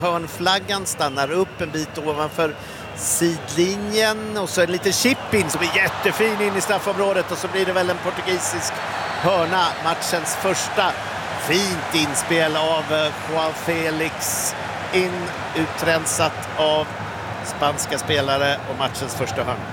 Hörnflaggan stannar upp en bit ovanför sidlinjen och så en liten chip in som är jättefin in i straffområdet och så blir det väl en portugisisk hörna, matchens första. Fint inspel av João Felix, in utrensat av spanska spelare och matchens första hörna.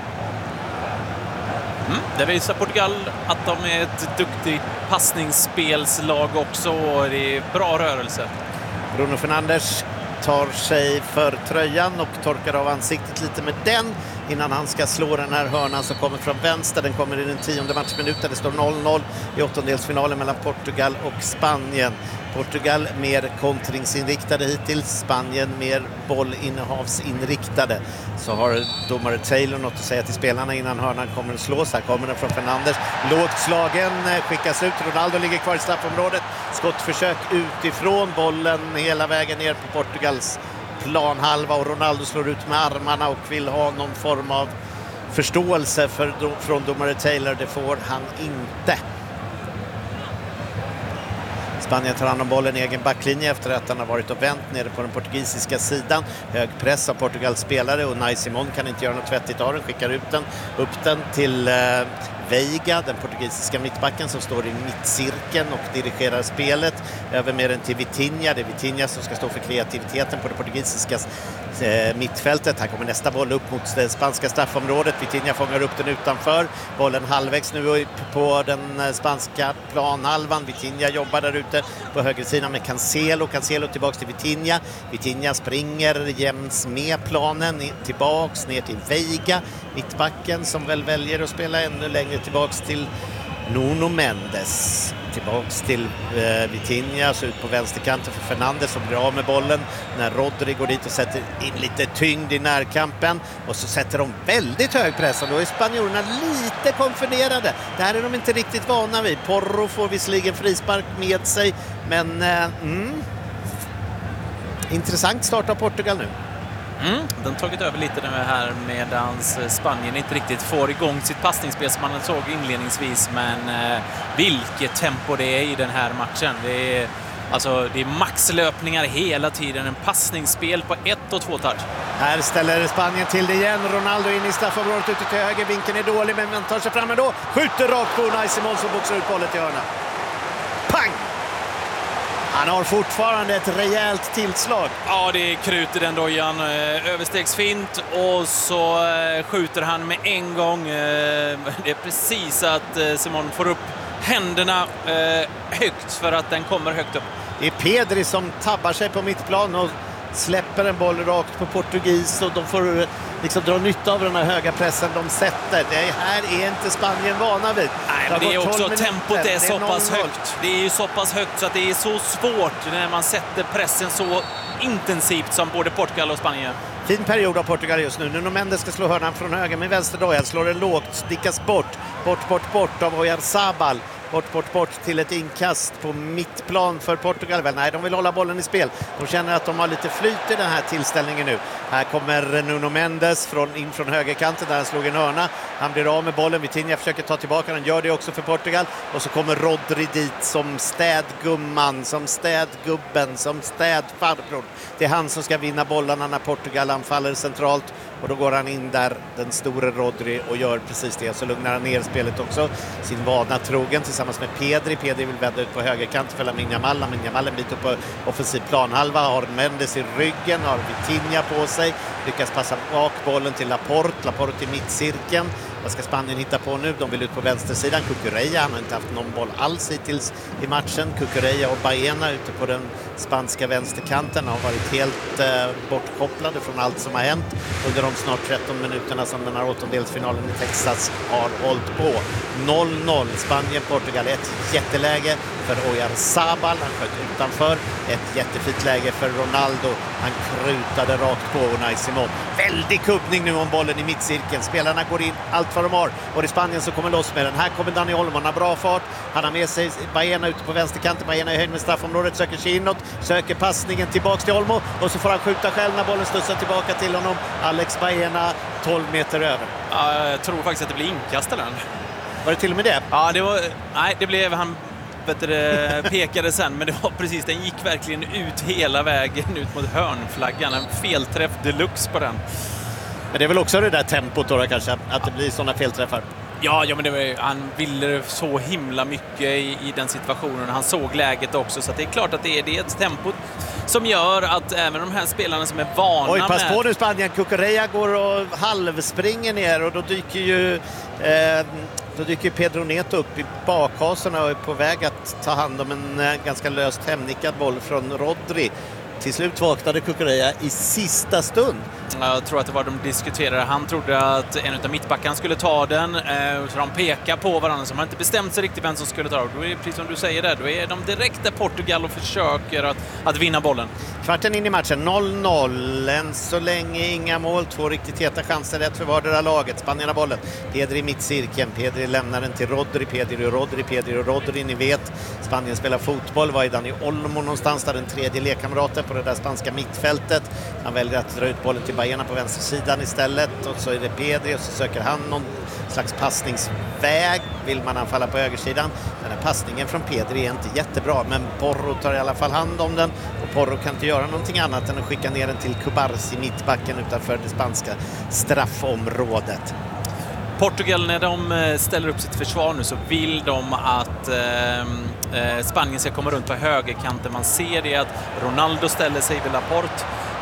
Det visar Portugal att de är ett duktigt passningsspelslag också och det är bra rörelse. Bruno Fernandes tar sig för tröjan och torkar av ansiktet lite med den innan han ska slå den här hörnan som kommer från vänster. Den kommer i den 10:e matchminuten. Det står 0-0 i åttondelsfinalen mellan Portugal och Spanien. Portugal mer kontringsinriktade hittills, Spanien mer bollinnehavsinriktade. Så har domare Taylor något att säga till spelarna innan hörnan kommer att slås. Här kommer den från Fernandes. Lågt slagen, skickas ut. Ronaldo ligger kvar i straffområdet. Skottförsök utifrån, bollen hela vägen ner på Portugals planhalva och Ronaldo slår ut med armarna och vill ha någon form av förståelse från domare Taylor. Det får han inte. Spanien tar hand om bollen i egen backlinje efter att han har varit och vänt nere på den portugisiska sidan. Hög press av Portugals spelare och Unai Simon kan inte göra något vettigt av den. Skickar ut den, upp den till Veiga, den portugisiska mittbacken som står i mittcirkeln och dirigerar spelet. Över mer än till Vitinha. Det är Vitinha som ska stå för kreativiteten på det portugisiska mittfältet. Här kommer nästa boll upp mot det spanska straffområdet. Vitinha fångar upp den utanför. Bollen halvvägs nu på den spanska planhalvan. Vitinha jobbar där ute på högersidan med Cancelo. Cancelo tillbaks till Vitinha. Vitinha springer jäms med planen tillbaks ner till Veiga. Mittbacken som väl väljer att spela ännu längre tillbaks till Nuno Mendes. Tillbaks till Vitinha, så ut på vänsterkanten för Fernandes som blir av med bollen när Rodri går dit och sätter in lite tyngd i närkampen och så sätter de väldigt hög press och då är spanjorerna lite konfunderade. Det här är de inte riktigt vana vid. Porro får visserligen frispark med sig men intressant start av Portugal nu. Den har tagit över lite nu här medans Spanien inte riktigt får igång sitt passningsspel som man såg inledningsvis, men vilket tempo det är i den här matchen. Det är maxlöpningar hela tiden, en passningsspel på 1 och 2 touch. Här ställer Spanien till det igen. Ronaldo in i straffområdet ute till höger. Vinkeln är dålig men man tar sig fram ändå. Skjuter rakt på Unai Simon som boxar ut bollen till hörna. Pang! Han har fortfarande ett rejält tillslag. Ja, det är krut i den dojan. Överstegsfint och så skjuter han med en gång. Det är precis att Simon får upp händerna högt för att den kommer högt upp. Det är Pedri som tabbar sig på mittplan och släpper en boll rakt på portugis och de får liksom dra nytta av den här höga pressen de sätter. Det här är inte Spanien vana vid. Nej, men det är också tempot är så pass högt. Det är ju så pass högt så att det är så svårt när man sätter pressen så intensivt som både Portugal och Spanien. Fin period av Portugal just nu. Nuno Mendes ska slå hörnan från höger med vänster dojan. Slår den lågt, stickas bort av Oyarzabal. Bort till ett inkast på mittplan för Portugal. Nej, de vill hålla bollen i spel. De känner att de har lite flyt i den här tillställningen nu. Här kommer Nuno Mendes in från högerkanten där han slog en hörna. Han blir av med bollen. Vitinha försöker ta tillbaka den. Gör det också för Portugal. Och så kommer Rodri dit som städgumman, som städgubben, som städfarbror. Det är han som ska vinna bollarna när Portugal anfaller centralt. Och då går han in där, den store Rodri, och gör precis det. Så lugnar han ner spelet också. Sin vana trogen tillsammans med Pedri. Pedri vill vända ut på högerkant för Lamine Yamal. Lamine Yamal en bit upp på offensiv planhalva. Har Mendes i ryggen, har Vitinha på sig. Lyckas passa bak bollen till Laporte i mittcirkeln. Vad ska Spanien hitta på nu? De vill ut på vänstersidan. Cucurella, han har inte haft någon boll alls hittills i matchen. Cucurella och Baena ute på den spanska vänsterkanten har varit helt bortkopplade från allt som har hänt under de snart 13 minuterna som den här åttondelsfinalen i Texas har hållit på. 0-0, Spanien-Portugal. Ett jätteläge för Oyarzabal. Han sköt utanför. Ett jättefint läge för Ronaldo. Han krutade rakt på Unai Simon. Väldig kubbning nu om bollen i mittcirkeln. Spelarna går in allt vad de har. Och det är Spanien som kommer loss med den. Här kommer Dani Olmo. Han har bra fart. Han har med sig Baena ute på vänsterkanten. Baena är höjd med straffområdet. Söker sig inåt. Söker passningen tillbaks till Olmo. Och så får han skjuta själv när bollen studsar tillbaka till honom. Alex Baena 12 meter över. Ja, jag tror faktiskt att det blir inkast den. Var det till och med det? Ja, det blev han pekade sen, men det var precis, den gick verkligen ut hela vägen ut mot hörnflaggan. En felträff deluxe på den. Men det är väl också det där tempot då kanske, att det blir sådana felträffar. Ja, men han ville så himla mycket i den situationen. Han såg läget också, så att det är klart att det är ett tempo som gör att även de här spelarna som är vana Oj, pass på nu Spanien. Cucurella går och halvspringer ner och då dyker ju Pedro Neto upp i bakhasorna och är på väg att ta hand om en ganska löst hemnickad boll från Rodri. Till slut vaknade Cucurella i sista stund. Jag tror att det var de diskuterade. Han trodde att en av mittbackarna skulle ta den. Så de pekar på varandra, som har inte bestämt sig riktigt vem som skulle ta den. Då är det precis som du säger där. Då är de direkt där Portugal och försöker att vinna bollen. Kvarten in i matchen, 0-0. Än så länge inga mål. 2 riktigt heta chanser, rätt för vardera laget. Spanien har bollen. Pedri i mittcirkeln. Pedri lämnar den till Rodri. Pedri och Rodri. Ni vet, Spanien spelar fotboll. Var är Dani Olmo någonstans? Där den tredje lekkamraten på det där spanska mittfältet. Han väljer att dra ut bollen till Baena på vänstersidan istället. Och så är det Pedri och så söker han någon slags passningsväg. Vill man anfalla på högersidan. Den här passningen från Pedri är inte jättebra, men Porro tar i alla fall hand om den. Och Porro kan inte göra någonting annat än att skicka ner den till Cubarsi, mittbacken utanför det spanska straffområdet. Portugal, när de ställer upp sitt försvar nu, så vill de att Spanien ska komma runt på högerkanten. Man ser det att Ronaldo ställer sig vid Laporte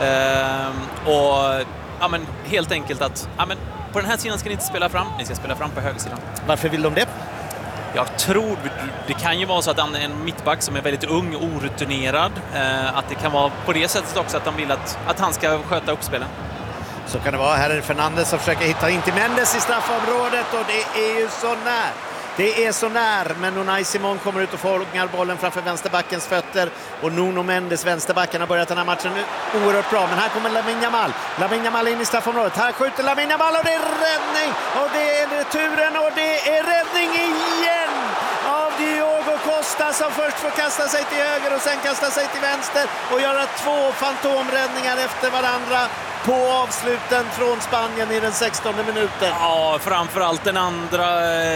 och ja, men helt enkelt att på den här sidan ska ni inte spela fram, ni ska spela fram på högersidan. Varför vill de det? Jag tror det kan ju vara så att en mittback som är väldigt ung, orutinerad, att det kan vara på det sättet också att de vill att han ska sköta uppspelen. Så kan det vara. Här är Fernandes som försöker hitta in till Mendes i straffområdet och det är ju så när. Det är så när, men Unai Simon kommer ut och fångar bollen framför vänsterbackens fötter och Nuno Mendes, vänsterbacken, har börjat den här matchen oerhört bra. Men här kommer Lamine Yamal in i straffområdet. Här skjuter Lamine Yamal och det är räddning och det är returen och det är räddning igen av Diogo Costa, som först får kasta sig till höger och sen kasta sig till vänster och göra 2 fantomräddningar efter varandra på avsluten från Spanien i den 16:e minuten. Ja, framförallt den andra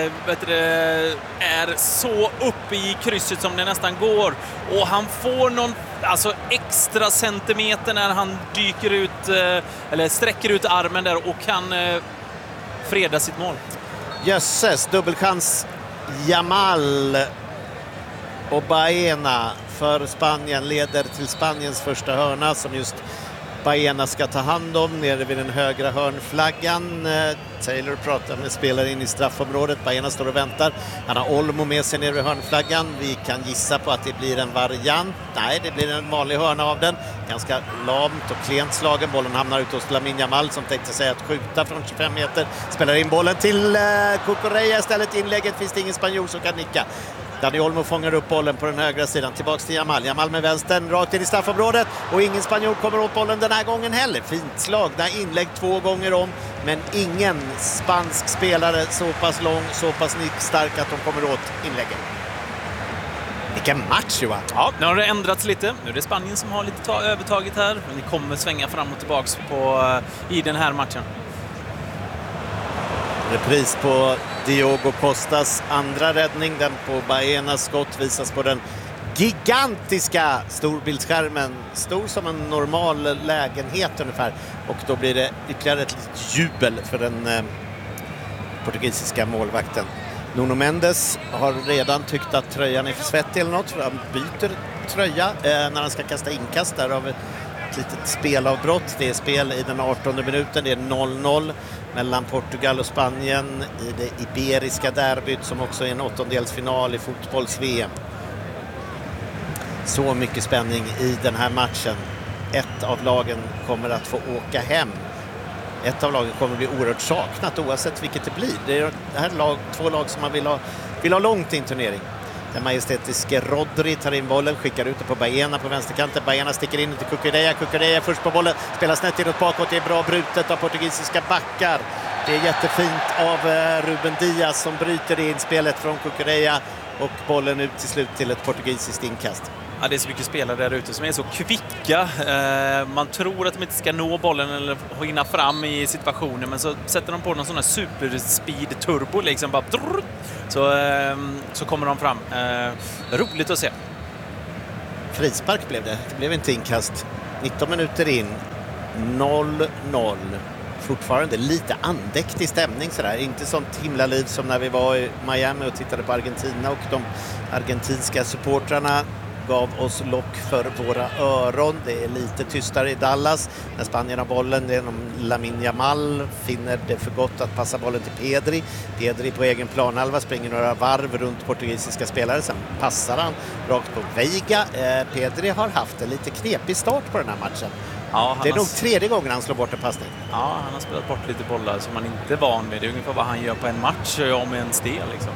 är så uppe i krysset som det nästan går. Och han får någon extra centimeter när han dyker ut, eller sträcker ut armen där och kan freda sitt mål. Jösses, dubbelchans Yamal och Baena för Spanien leder till Spaniens första hörna som just Baena ska ta hand om nere vid den högra hörnflaggan. Taylor pratar med spelare in i straffområdet. Baena står och väntar. Han har Olmo med sig nere vid hörnflaggan. Vi kan gissa på att det blir en variant. Nej, det blir en vanlig hörna av den. Ganska lamt och klent slagen. Bollen hamnar ute hos Lamine Yamal som tänkte sig att skjuta från 25 meter. Spelar in bollen till Cucurella istället. Inlägget finns det ingen spanjor som kan nicka. Dani Olmo fångar upp bollen på den högra sidan. Tillbaks till Yamal. Yamal med vänstern rakt in i straffområdet. Och ingen spanjor kommer åt bollen den här gången heller. Fint slagna inlägg 2 gånger om. Men ingen spansk spelare så pass lång, så pass nickstark att de kommer åt inläggen. Vilken match, Johan! Ja, nu har det ändrats lite. Nu är det Spanien som har lite övertaget här. Men ni kommer svänga fram och tillbaks i den här matchen. Repris på Diogo Costas andra räddning. Den på Baenas skott visas på den gigantiska storbildsskärmen. Stor som en normal lägenhet ungefär. Och då blir det ytterligare ett litet jubel för den portugisiska målvakten. Nuno Mendes har redan tyckt att tröjan är för svettig eller något. För han byter tröja när han ska kasta inkast där av ett litet spelavbrott. Det är spel i den 18:e minuten. Det är 0-0 mellan Portugal och Spanien i det iberiska derbyt som också är en 8-delsfinal i fotbolls-VM. Så mycket spänning i den här matchen. Ett av lagen kommer att få åka hem. Ett av lagen kommer att bli oerhört saknat oavsett vilket det blir. Det är det här 2 lag som man vill ha långt i en turnering. Den majestätiske Rodri tar in bollen, skickar ut det på Baena på vänsterkanten. Baena sticker in till Cucurella. Cucurella först på bollen, spelar snett inåt bakåt. Det är bra brutet av portugisiska backar. Det är jättefint av Ruben Diaz som bryter det inspelet från Cucurella och bollen ut till slut till ett portugisiskt inkast. Ja, det är så mycket spelare där ute som är så kvicka. Man tror att de inte ska nå bollen eller hinna fram i situationen, men så sätter de på någon sån här superspeed-turbo liksom, bara så kommer de fram. Roligt att se. Frispark blev det. Det blev inte inkast. 19 minuter in. 0-0. Fortfarande lite andäktig stämning sådär. Inte sånt himla liv som när vi var i Miami och tittade på Argentina och de argentinska supportrarna gav oss lock för våra öron. Det är lite tystare i Dallas. När Spanien har bollen genom Lamine Yamal finner det för gott att passa bollen till Pedri. Pedri på egen planhalva springer några varv runt portugisiska spelare. Sen passar han rakt på Veiga. Pedri har haft en lite knepig start på den här matchen. Ja, det är nog tredje gången han slår bort en passning. Ja, han har spelat bort lite bollar som man inte är van med. Det är ungefär vad han gör på en match om en stel liksom.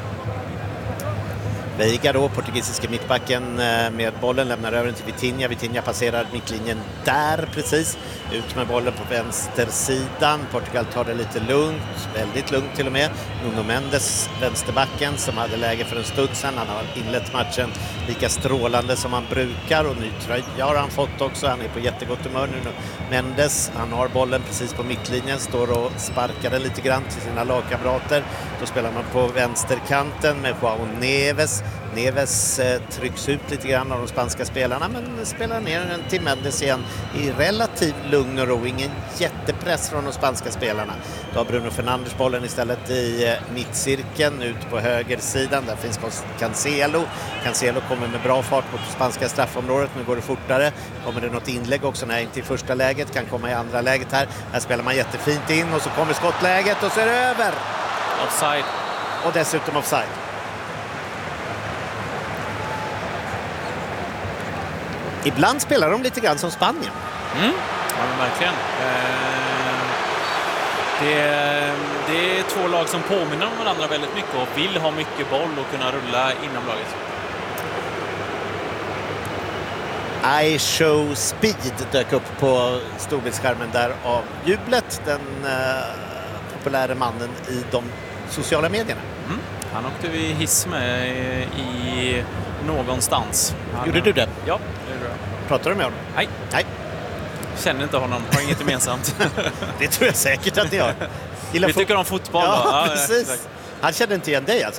Veiga då, portugisiska mittbacken med bollen, lämnar över den till Vitinha. Vitinha passerar mittlinjen där precis. Ut med bollen på vänstersidan. Portugal tar det lite lugnt, väldigt lugnt till och med. Nuno Mendes, vänsterbacken, som hade läge för en stund sedan. Han har inlett matchen lika strålande som han brukar och ny tröja har han fått också. Han är på jättegott humör nu. Mendes, han har bollen precis på mittlinjen, står och sparkar den lite grann till sina lagkamrater. Då spelar man på vänsterkanten med Joao Neves. Neves trycks ut lite grann av de spanska spelarna, men spelar ner den till Mendes igen i relativt lugn och ro. Ingen jättepress från de spanska spelarna. Då har Bruno Fernandes bollen istället i mittcirkeln ut på högersidan. Där finns Cancelo. Cancelo kommer med bra fart på spanska straffområdet. Nu går det fortare. Kommer det något inlägg också? Nej, inte i första läget. Kan komma i andra läget här. Här spelar man jättefint in och så kommer skottläget och så är det över. Offside. Och dessutom offside. Ibland spelar de lite grann som Spanien. Ja, men verkligen. Det är två lag som påminner om varandra väldigt mycket och vill ha mycket boll och kunna rulla inom laget. I show speed dök upp på storbildsskärmen där av jublet. Den populära mannen i de sociala medierna. Han åkte vi hiss med i någonstans. Gjorde du det? Ja, det gjorde jag. Pratar du med honom? Nej. Känner inte honom, har inget gemensamt. Det tror jag säkert att ni har. Vi tycker om fotboll. Ja, precis. Ja. Han kände inte igen dig alltså?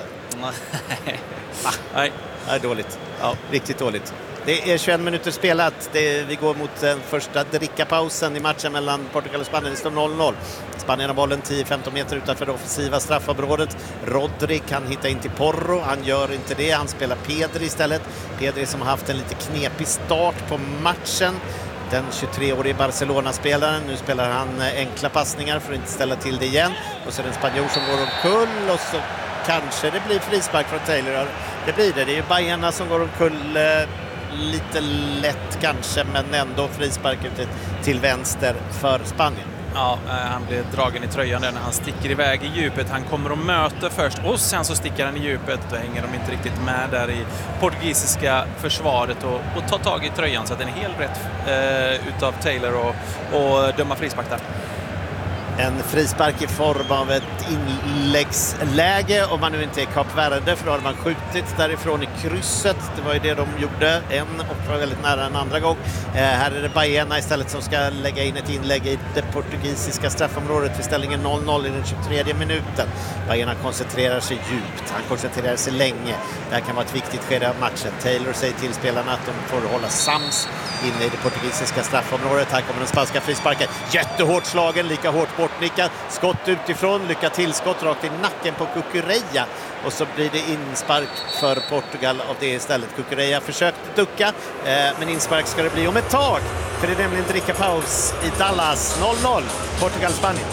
Nej. Det är dåligt. Ja, riktigt dåligt. Det är 21 minuter spelat. Vi går mot den första drickapausen i matchen mellan Portugal och Spanien. Det står 0-0. Spanien har bollen 10-15 meter utanför det offensiva straffområdet. Rodri kan hitta in till Porro. Han gör inte det. Han spelar Pedri istället. Pedri som har haft en lite knepig start på matchen. Den 23-årige Barcelona-spelaren. Nu spelar han enkla passningar för att inte ställa till det igen. Och så är det en spanjor som går omkull och så kanske det blir frispark från Taylor. Det blir det. Det är ju Baena som går omkull lite lätt kanske, men ändå frispark ut till vänster för Spanien. Ja, han blir dragen i tröjan där när han sticker iväg i djupet. Han kommer och möter först och sen så sticker han i djupet. Då hänger de inte riktigt med där i portugisiska försvaret och tar tag i tröjan så att den är helt rätt utav Taylor och döma frispark där. En frispark i form av ett inläggsläge om man nu inte är Kap Verde, för då har man skjutit därifrån i krysset. Det var ju det de gjorde och var väldigt nära en andra gång. Här är det Baena istället som ska lägga in ett inlägg i det portugisiska straffområdet vid ställningen 0-0 i den 23:e minuten. Baena koncentrerar sig djupt, han koncentrerar sig länge. Det här kan vara ett viktigt skede av matchen. Taylor säger till spelarna att de får hålla sams inne i det portugisiska straffområdet. Här kommer den spanska frisparken. Jättehårt slagen, lika hårt bortnickad. Skott utifrån, lycka tillskott rakt i nacken på Cucurella. Och så blir det inspark för Portugal av det istället. Cucurella försökt ducka, men inspark ska det bli om ett tag. För det är nämligen drickapaus i Dallas. 0-0, Portugal-Spanien.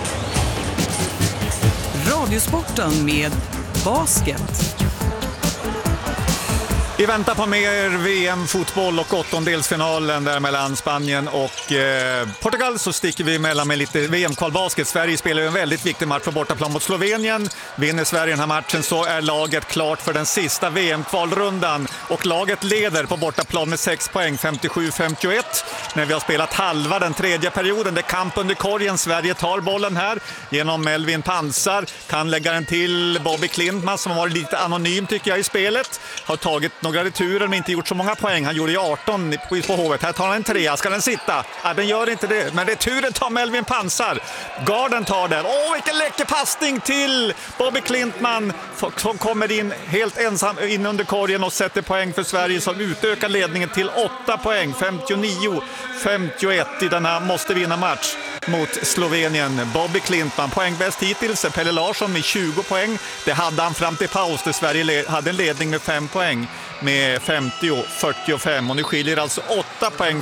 Radiosporten med basket. Vi väntar på mer VM-fotboll och åttondelsfinalen där mellan Spanien och Portugal. Så sticker vi emellan med lite VM-kvalbasket. Sverige spelar ju en väldigt viktig match på bortaplan mot Slovenien. Vinner Sverige den här matchen så är laget klart för den sista VM-kvalrundan. och laget leder på bortaplan med 6 poäng, 57-51, när vi har spelat halva den tredje perioden. Det är kamp under korgen. Sverige tar bollen här genom Melvin Pansar, kan lägga den till Bobby Klintman som har varit lite anonym tycker jag i spelet. Har tagit några returer men inte gjort så många poäng. Han gjorde ju 18 på Hovet. Här tar han en 3. Ska den sitta? Ja, den gör inte det. Men returen tar Melvin Pansar. Garden tar den. Vilken läcker passning till Bobby Klintman som kommer in helt ensam in under korgen och sätter poäng för Sverige som utökar ledningen till 8 poäng. 59-51 i denna måste vinna match mot Slovenien. Bobby Klintman poängbäst hittills. Pelle Larsson med 20 poäng. Det hade han fram till paus där Sverige hade en ledning med 5 poäng med 50-45 och nu skiljer alltså 8 poäng,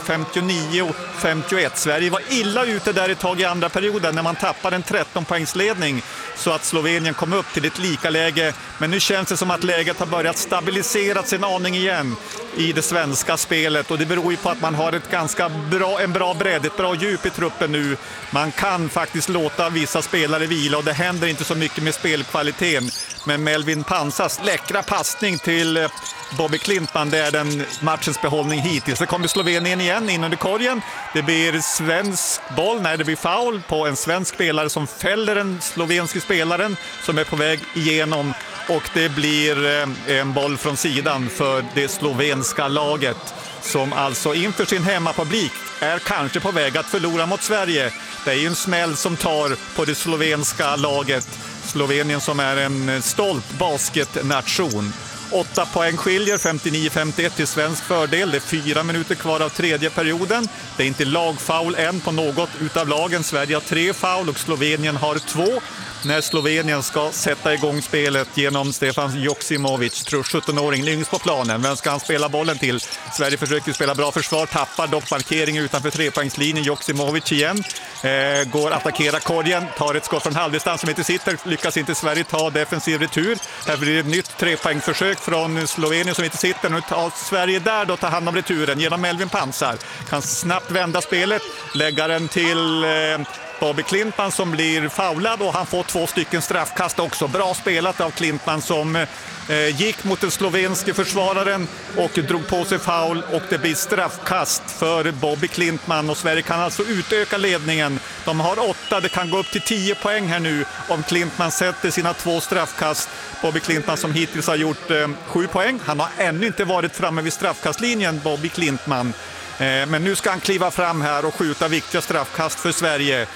59-51. Sverige var illa ute där ett tag i andra perioden när man tappade en 13-poängsledning så att Slovenien kom upp till ett likaläge, men nu känns det som att läget har börjat stabilisera sin aning igen i det svenska spelet och det beror ju på att man har ett ganska bra bredd, ett bra djup i truppen nu. Man kan faktiskt låta vissa spelare vila och det händer inte så mycket med spelkvaliteten, men Melvin Pansars läckra passning till Bobby Klintman, det är den matchens behållning hittills. Det kommer Slovenien igen in under korgen. Det blir svensk boll, det blir foul på en svensk spelare som fäller den slovenske spelaren som är på väg igenom och det blir en boll från sidan för det slovenska laget som alltså inför sin hemmapublik är kanske på väg att förlora mot Sverige. Det är ju en smäll som tar på det slovenska laget. Slovenien som är en stolt basketnation. 8 poäng skiljer, 59-51 till svensk fördel. Det är 4 minuter kvar av tredje perioden. Det är inte lagfoul än på något utav lagen. Sverige har 3 foul och Slovenien har 2. När Slovenien ska sätta igång spelet genom Stefan Joksimovic, 17-åring, yngst på planen. Vem ska han spela bollen till? Sverige försöker spela bra försvar, tappar dock markering utanför 3-poängslinjen. Joksimovic igen, går attackera korgen, tar ett skott från halvdistans som inte sitter, lyckas inte Sverige ta defensiv retur. Här blir det ett nytt 3-poängsförsök från Slovenien som inte sitter. Nu tar Sverige där då tar hand om returen genom Melvin Pansar. Kan snabbt vända spelet, lägga den till Bobby Klintman som blir foulad och han får 2 stycken straffkast också. Bra spelat av Klintman som gick mot den slovenske försvararen och drog på sig foul och det blir straffkast för Bobby Klintman och Sverige kan alltså utöka ledningen. De har 8, det kan gå upp till 10 poäng här nu om Klintman sätter sina 2 straffkast. Bobby Klintman som hittills har gjort 7 poäng. Han har ännu inte varit framme vid straffkastlinjen, Bobby Klintman. Men nu ska han kliva fram här och skjuta viktiga straffkast för Sverige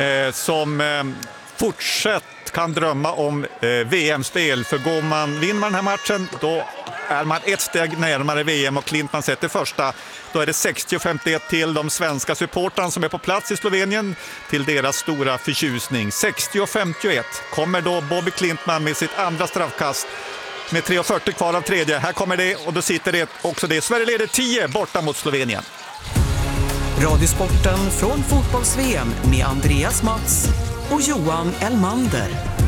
som fortsatt kan drömma om VM-spel. För vinner man den här matchen då är man ett steg närmare VM och Klintman sätter första. Då är det 60-51 till de svenska supportrarna som är på plats i Slovenien till deras stora förtjusning. 60-51 kommer då Bobby Klintman med sitt andra straffkast med 3:40 kvar av tredje. Här kommer det och då sitter det också det. Sverige leder 10 borta mot Slovenien. Radiosporten från fotbolls-VM med Andreas Mats och Johan Elmander.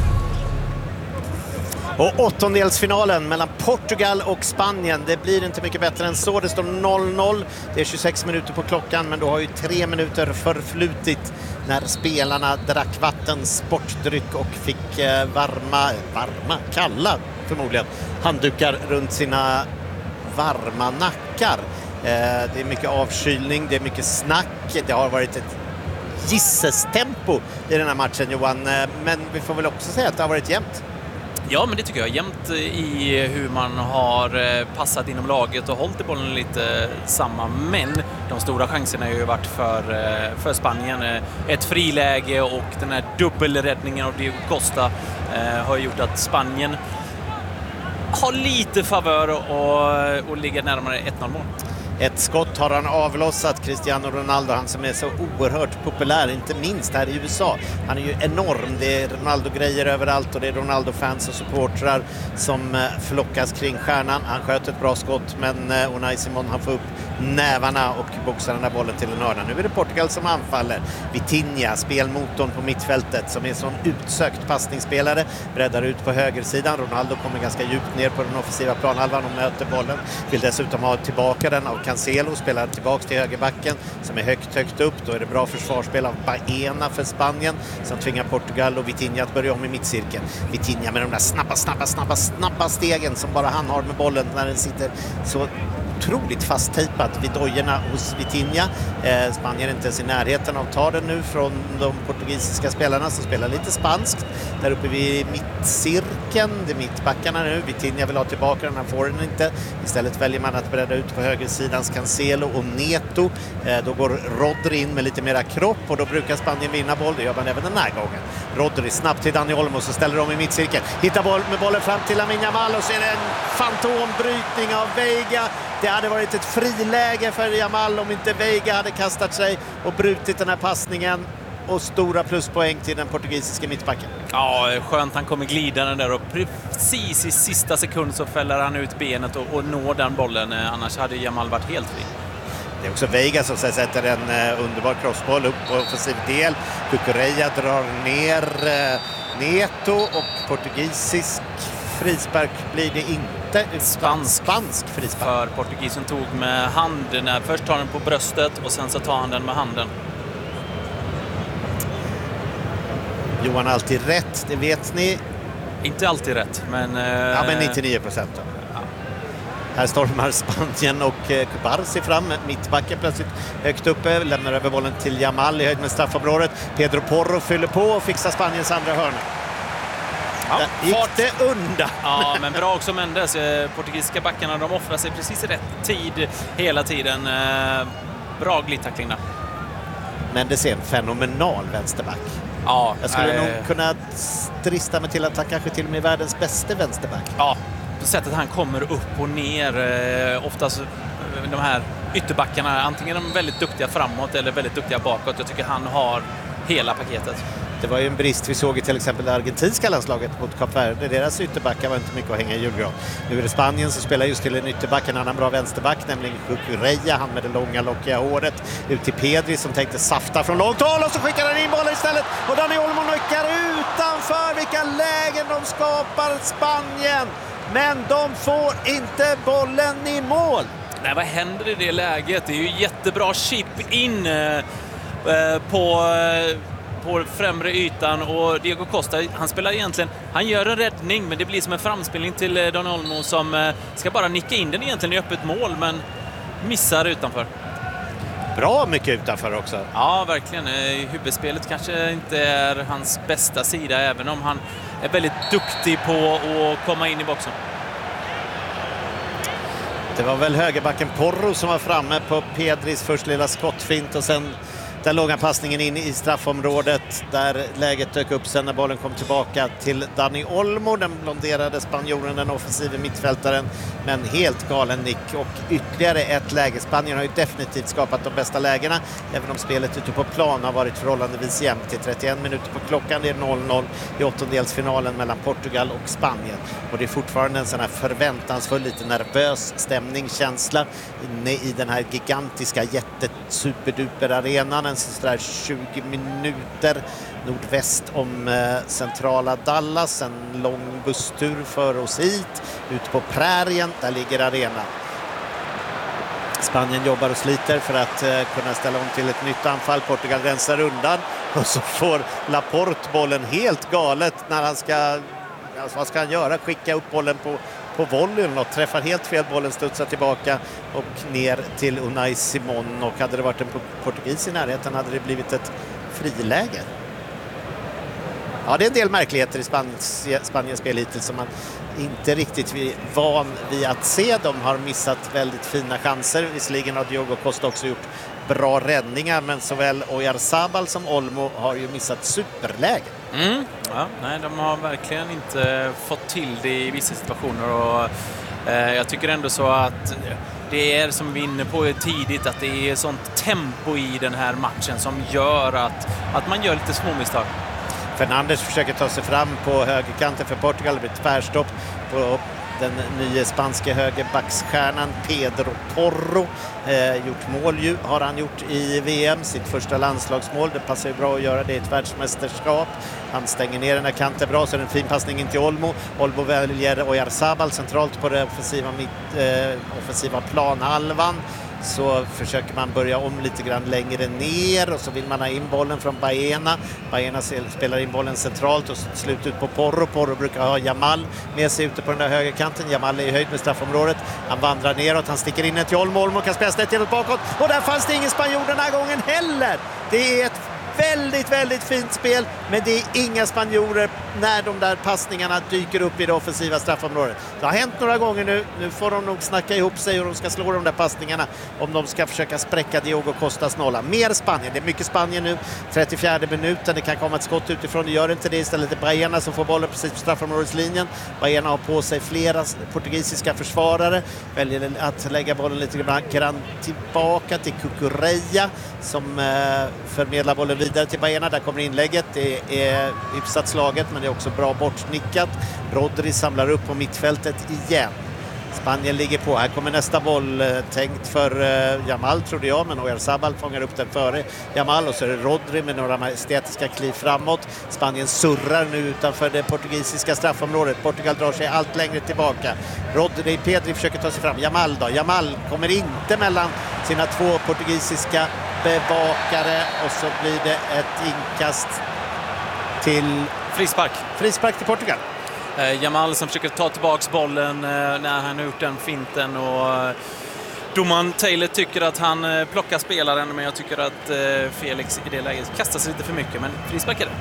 Och åttondelsfinalen mellan Portugal och Spanien, det blir inte mycket bättre än så. Det står 0-0, det är 26 minuter på klockan, men då har ju 3 minuter förflutit när spelarna drack vatten, sportdryck och fick kalla förmodligen, handdukar runt sina varma nackar. Det är mycket avkylning, det är mycket snack, det har varit ett gissestempo i den här matchen, Johan, men vi får väl också säga att det har varit jämnt. Ja, men det tycker jag. Jämnt i hur man har passat inom laget och hållit i bollen lite samma. Men de stora chanserna har ju varit för Spanien. Ett friläge och den här dubbelräddningen av Diego Costa har gjort att Spanien har lite favör och ligger närmare 1-0-mål. Ett skott har han avlossat, Cristiano Ronaldo, han som är så oerhört populär, inte minst här i USA. Han är ju enorm, det är Ronaldo-grejer överallt och det är Ronaldo-fans och supportrar som flockas kring stjärnan. Han sköt ett bra skott, men Unai Simon han får upp nävarna och boxar den där bollen till en hörna. Nu är det Portugal som anfaller. Vitinha, spelmotorn på mittfältet, som är en sån utsökt passningsspelare, breddar ut på högersidan. Ronaldo kommer ganska djupt ner på den offensiva planhalvan och möter bollen. Vill dessutom ha tillbaka den av Cancelo, spelar tillbaka till högerbacken som är högt upp. Då är det bra försvarsspel av Baena för Spanien som tvingar Portugal och Vitinha att börja om i mittcirkeln. Vitinha med de där snabba stegen som bara han har med bollen när den sitter så otroligt fasttejpat vid dojorna hos Vitinha. Spanien är inte ens i närheten av att ta den nu från de portugisiska spelarna som spelar lite spanskt. Där uppe vid mittcirkeln, det är mittbackarna nu. Vitinha vill ha tillbaka den, han får den inte. Istället väljer man att bredda ut på högersidans Cancelo och Neto. Då går Rodri in med lite mera kropp och då brukar Spanien vinna boll. Det gör man även den här gången. Rodri snabbt till Dani Olmo, så ställer de i mittcirkeln. Hittar med bollen fram till Lamine Yamal och så är det en fantombrytning av Veiga. Det hade varit ett friläge för Yamal om inte Veiga hade kastat sig och brutit den här passningen, och stora pluspoäng till den portugisiska mittbacken. Ja, skönt han kommer glidande där och precis i sista sekund så fäller han ut benet och når den bollen. Annars hade Yamal varit helt fri. Det är också Veiga som sätter en underbar crossboll upp på offensiv del. Cucurella drar ner Neto och portugisisk frispark blir det inte. Spansk frispark. För portugisen tog med handen. Först tar den på bröstet och sen så tar han den med handen. Johan har alltid rätt, det vet ni. Inte alltid rätt, men... Ja, men 99%. Ja. Här stormar Spanien och Kubarsi fram. Mittbacken plötsligt högt uppe. Lämnar över bollen till Yamal i höjd med straffområdet. Pedro Porro fyller på och fixar Spaniens andra hörna. Ja, gick det undan. Ja, men bra också Mendes. Portugisiska backarna, de offrar sig precis i rätt tid hela tiden. Bra glidtackling där. Mendes är en fenomenal vänsterback. Ja, jag skulle nog kunna drista mig till att han kanske till och med är världens bästa vänsterback. Ja, på sättet han kommer upp och ner. Oftast de här ytterbackarna, antingen är de väldigt duktiga framåt eller väldigt duktiga bakåt. Jag tycker han har hela paketet. Det var ju en brist vi såg i till exempel det argentinska landslaget mot Kap Verde. Deras ytterbackar var inte mycket att hänga i julgran. Nu är det Spanien som spelar just till en ytterback, en annan bra vänsterback, nämligen Cucurella, han med det långa lockiga håret. Ut till Pedri som tänkte safta från långt håll och så skickar han in bollen istället. Och Dani Olmo nickar utanför. Vilka lägen de skapar, Spanien! Men de får inte bollen i mål. Nej, vad händer i det läget? Det är ju jättebra chip in på främre ytan, och Diego Costa, han spelar egentligen, han gör en räddning, men det blir som en framspelning till Dani Olmo som ska bara nicka in den egentligen i öppet mål, men missar utanför. Bra mycket utanför också. Ja, verkligen. Huvudspelet kanske inte är hans bästa sida, även om han är väldigt duktig på att komma in i boxen. Det var väl högerbacken Porro som var framme på Pedris först lilla skottfint och sen den långa passningen in i straffområdet där läget dök upp sen när bollen kom tillbaka till Dani Olmo, den blonderade spanjoren, den offensiva mittfältaren, men helt galen nick. Och ytterligare ett läge. Spanien har ju definitivt skapat de bästa lägena, även om spelet ute på plan har varit förhållandevis jämnt. Till 31 minuter på klockan, det är 0-0 i åttondelsfinalen mellan Portugal och Spanien. Och det är fortfarande en sån här förväntansfull, lite nervös stämningskänsla inne i den här gigantiska jättesuperduper arenan. Sådär 20 minuter nordväst om centrala Dallas, en lång busstur för oss hit, ut på prärien, där ligger arenan. Spanien jobbar och sliter för att kunna ställa om till ett nytt anfall. Portugal rensar undan och så får Laporte bollen helt galet när han ska, alltså vad ska han göra? Skicka upp bollen på volleyn och träffar helt fel, bollen studsar tillbaka och ner till Unai Simon, och hade det varit en portugis i närheten hade det blivit ett friläge. Ja, det är en del märkligheter i Spaniens spel hittills som man inte riktigt är van vid att se. De har missat väldigt fina chanser. Visserligen har Diogo Costa också gjort bra räddningar, men såväl Oyarzabal som Olmo har ju missat superlägen. Ja, nej, de har verkligen inte fått till det i vissa situationer, och jag tycker ändå så att det är, som vi är inne på tidigt, att det är sånt tempo i den här matchen som gör att man gör lite små misstag. Fernandes försöker ta sig fram på högerkanten för Portugal. Det blir tvärstopp på den nya spanska högerbacksstjärnan Pedro Porro. Gjort mål ju, har han gjort i VM, sitt första landslagsmål. Det passar ju bra att göra det i ett världsmästerskap. Han stänger ner den här kanten bra, så är det en fin passning in till Olmo. Olmo väljer Oyarzabal centralt på den offensiva planhalvan. Så försöker man börja om lite grann längre ner och så vill man ha in bollen från Baena. Baena spelar in bollen centralt och slut ut på Porro. Porro brukar ha Jamal med sig ute på den där högerkanten. Jamal är i höjd med straffområdet. Han vandrar neråt, han sticker in till Olmo. Olmo kan spela snett inåt bakåt och där fanns det ingen spanjor den här gången heller. Det är ett väldigt, väldigt fint spel, men det är inga spanjorer när de där passningarna dyker upp i det offensiva straffområdet. Det har hänt några gånger nu. Nu får de nog snacka ihop sig och de ska slå de där passningarna om de ska försöka spräcka Diogo Costas nolla. Mer Spanien. Det är mycket Spanien nu. 34 minuten. Det kan komma ett skott utifrån. Det gör inte det. Istället är Baena som får bollen precis på straffområdeslinjen. Baena har på sig flera portugisiska försvarare. Väljer att lägga bollen lite grann tillbaka till Cucurella som förmedlar bollen vidare till Baena. Där kommer inlägget. Det är hyfsat slaget, men det är också bra bortsnickat. Rodri samlar upp på mittfältet igen. Spanien ligger på. Här kommer nästa boll, tänkt för Jamal trodde jag, men Oyarzabal fångar upp den före Jamal och så är det Rodri med några majestätiska kliv framåt. Spanien surrar nu utanför det portugisiska straffområdet. Portugal drar sig allt längre tillbaka. Pedri försöker ta sig fram. Jamal då? Jamal kommer inte mellan sina två portugisiska bevakare och så blir det ett inkast till frispark till Portugal. Jamal som försöker ta tillbaks bollen när han har gjort den finten och domaren Taylor tycker att han plockar spelaren, men jag tycker att Felix i det läget kastar sig lite för mycket, men frispark är det.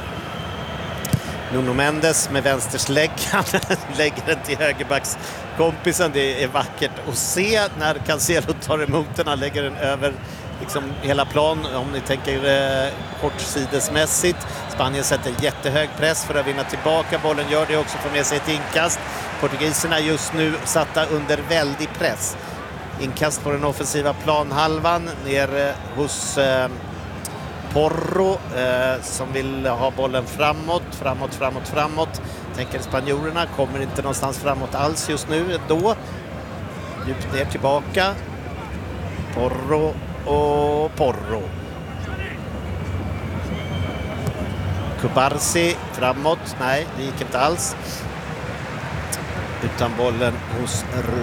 Nuno Mendes med vänsterslägg, han lägger den till högerbackskompisen. Det är vackert att se när Cancelo tar emot den. Han lägger den över liksom hela plan, om ni tänker kortsidesmässigt. Spanien sätter jättehög press för att vinna tillbaka. Bollen gör det också, för med sig ett inkast. Portugiserna just nu satta under väldig press. Inkast på den offensiva planhalvan ner hos Porro som vill ha bollen framåt. Tänker spanjorerna, kommer inte någonstans framåt alls just nu då. Djupt ner tillbaka. Porro. Kubarsi framåt. Nej, det gick inte alls. Utan bollen hos